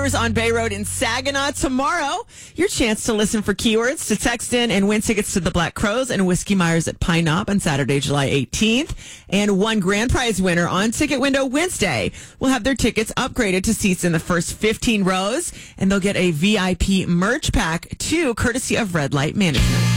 Keepers on Bay Road in Saginaw. Tomorrow, your chance to listen for keywords, to text in and win tickets to the Black Crows and Whiskey Myers at Pine Knob on Saturday, July 18th. And one grand prize winner on Ticket Window Wednesday will have their tickets upgraded to seats in the first 15 rows, and they'll get a VIP merch pack too, courtesy of Red Light Management.